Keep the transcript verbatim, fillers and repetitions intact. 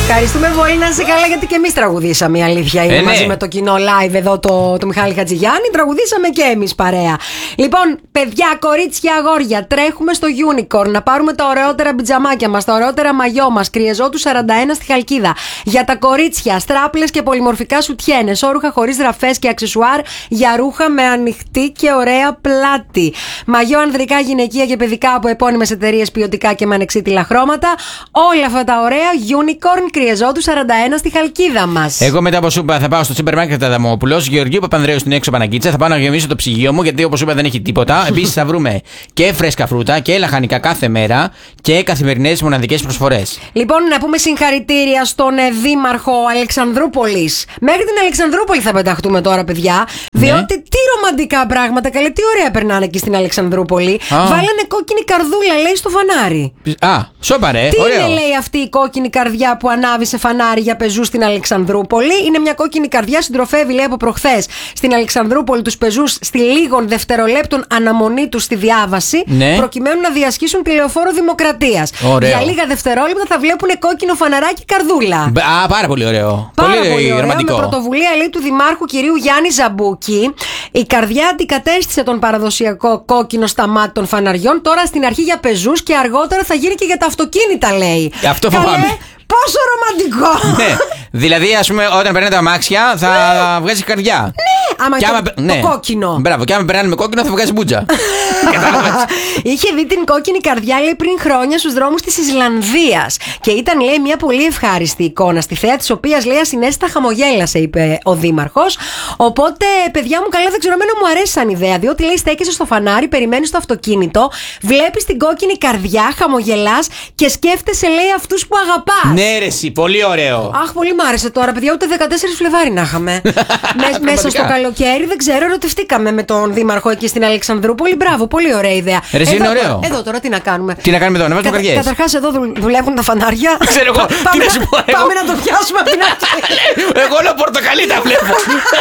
Ευχαριστούμε πολύ, να είσαι καλά, γιατί και εμείς τραγουδήσαμε, η αλήθεια είναι. Ε, μαζί ναι. με το κοινό live εδώ, το, το Μιχάλη Χατζηγιάννη, τραγουδήσαμε και εμείς παρέα. Λοιπόν, παιδιά, κορίτσια, αγόρια, τρέχουμε στο Unicorn να πάρουμε τα ωραιότερα πιτζαμάκια μας, τα ωραιότερα μαγιό μας, Κρυεζό του σαράντα ένα στη Χαλκίδα. Για τα κορίτσια, στράπλες και πολυμορφικά σουτιένες, όρουχα χωρίς ραφές και αξεσουάρ για ρούχα με ανοιχτή και ωραία πλάτη. Μαγιό ανδρικά, γυναικεία και παιδικά από επώνυμες εταιρείες, ποιοτικά και με ανεξίτηλα χρώματα. Όλα αυτά τα ωραία Unicorn, Κρυεζό του σαράντα ένα στη Χαλκίδα μας. Εγώ μετά, όπως είπα, θα πάω στο Σούπερ Μάρκετ Αδαμόπουλος, Γεωργίου Παπανδρέου στην έξω Παναγκίτσα. Θα πάω να γεμίσω το ψυγείο μου, γιατί όπως είπα δεν έχει τίποτα. Επίσης θα βρούμε και φρέσκα φρούτα και λαχανικά κάθε μέρα και καθημερινές μοναδικές προσφορές. Λοιπόν, να πούμε συγχαρητήρια στον ε, Δήμαρχο Αλεξανδρούπολης. Μέχρι την Αλεξανδρούπολη θα πεταχτούμε τώρα, παιδιά. Διότι ναι. τι ρομαντικά πράγματα, καλέ, τι ωραία περνάνε εκεί στην Αλεξανδρούπολη. Α. Βάλανε κόκκινη καρδούλα, λέει, στο φανάρι. Α, σοπαρέ, τι ωραίο. είναι, λέει, αυτή η κόκκινη καρδιά που ανάβει σε φανάρι για πεζούς στην Αλεξανδρούπολη? Είναι μια κόκκινη καρδιά, συντροφεύει, λέει, από προχθές στην Αλεξανδρούπολη τους πεζούς στη λίγων δευτερολέπτων αναμονή τους στη διάβαση, ναι. προκειμένου να διασχίσουν τη λεωφόρο Δημοκρατίας. Ωραίο. Για λίγα δευτερόλεπτα θα βλέπουν κόκκινο φαναράκι καρδούλα. Α, πάρα πολύ ωραίο. Πάρα πολύ, πολύ ωραίο. ρομαντικό. Με πρωτοβουλία, λέει, του Δημάρχου κυρίου Γιάννη Ζαμπούκη, η καρδιά αντικατέστησε τον παραδοσιακό κόκκινο σταμάτη των φαναριών. Τώρα στην αρχή για πεζούς και αργότερα θα γίνει και για τα αυτοκίνητα, λέει. Αυτό φοβάμαι. Πόσο ρομαντικό! Ναι. Δηλαδή, ας πούμε, όταν περνάνε τα αμάξια θα ναι. βγάζει καρδιά. Ναι, άμα και άμα... το, ναι. το κόκκινο. Μπράβο, και άμα περνάνε με κόκκινο θα βγάζει μπούτζα. Είχε δει την κόκκινη καρδιά, λέει, πριν χρόνια στους δρόμους της Ισλανδίας. Και ήταν, λέει, μια πολύ ευχάριστη εικόνα, στη θέα της οποίας, λέει, ασυναίσθητα χαμογέλασε, είπε ο Δήμαρχος. Οπότε, παιδιά μου, καλά, δεν ξέρω, εμένα μου αρέσει σαν ιδέα. Διότι, λέει, στέκεσαι στο φανάρι, περιμένεις το αυτοκίνητο, βλέπεις την κόκκινη καρδιά, χαμογελάς και σκέφτεσαι, λέει, αυτούς που αγαπάς. Ναι, ρε, εσύ, πολύ ωραίο. Αχ, πολύ μ' άρεσε τώρα, παιδιά, ούτε δεκατέσσερις Φλεβάρι να είχαμε. Μέσα στο καλοκαίρι, δεν ξέρω, ερωτευτήκαμε με τον Δήμαρχο εκεί στην Αλεξανδρούπολη. Μπράβο, πολύ ωραία ιδέα. Ρε, εσύ, είναι ωραίο. Εδώ τώρα τι να κάνουμε. Τι να κάνουμε εδώ, να βάζουμε καρδιές. Καταρχάς, εδώ δουλεύουν τα φανάρια. Ξέρω εγώ. Πάμε να το πιάσουμε από την αρχή. Εγώ όλο πορτοκαλί τα βλέπω.